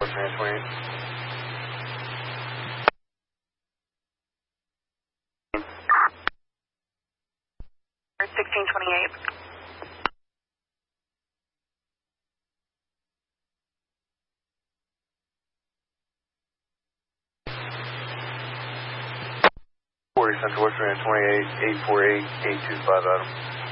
1628. 40 Central Western 28, 848, 825 Adam.